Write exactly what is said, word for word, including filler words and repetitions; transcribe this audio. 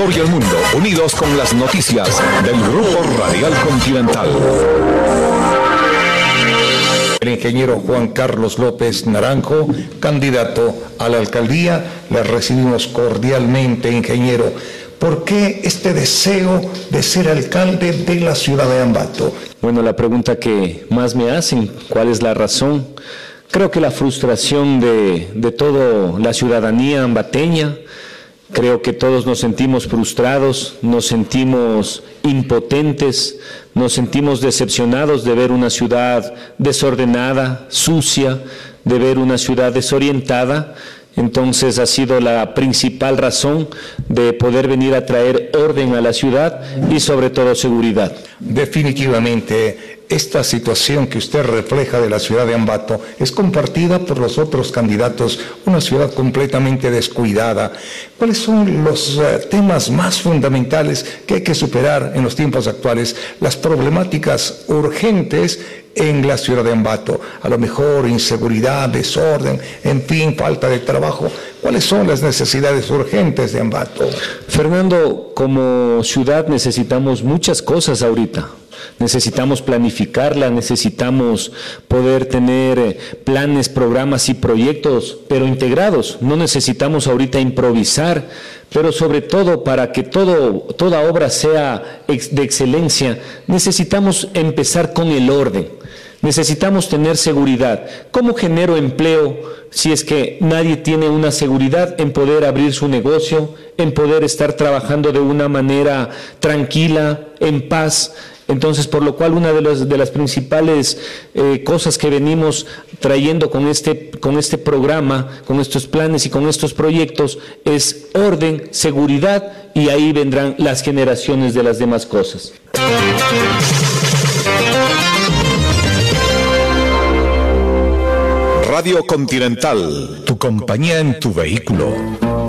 Ecuador y el mundo, unidos con las noticias del Grupo Radial Continental. El ingeniero Juan Carlos López Naranjo, candidato a la alcaldía, le recibimos cordialmente, ingeniero. ¿Por qué este deseo de ser alcalde de la ciudad de Ambato? Bueno, la pregunta que más me hacen, ¿cuál es la razón? Creo que la frustración de, de toda la ciudadanía ambateña. Creo que todos nos sentimos frustrados, nos sentimos impotentes, nos sentimos decepcionados de ver una ciudad desordenada, sucia, de ver una ciudad desorientada. Entonces ha sido la principal razón de poder venir a traer orden a la ciudad y sobre todo seguridad. Definitivamente, esta situación que usted refleja de la ciudad de Ambato es compartida por los otros candidatos, una ciudad completamente descuidada. ¿Cuáles son los uh, temas más fundamentales que hay que superar en los tiempos actuales? Las problemáticas urgentes en la ciudad de Ambato, a lo mejor inseguridad, desorden, en fin, falta de trabajo. ¿Cuáles son las necesidades urgentes de Ambato? Fernando, como ciudad necesitamos muchas cosas ahorita. Necesitamos planificarla, necesitamos poder tener planes, programas y proyectos, pero integrados. No necesitamos ahorita improvisar, pero sobre todo para que todo, toda obra sea de excelencia, necesitamos empezar con el orden. Necesitamos tener seguridad. ¿Cómo genero empleo si es que nadie tiene una seguridad en poder abrir su negocio, en poder estar trabajando de una manera tranquila, en paz? Entonces, por lo cual, una de las, de las principales eh, cosas que venimos trayendo con este, con este programa, con estos planes y con estos proyectos, es orden, seguridad, y ahí vendrán las generaciones de las demás cosas. Radio Continental, tu compañía en tu vehículo.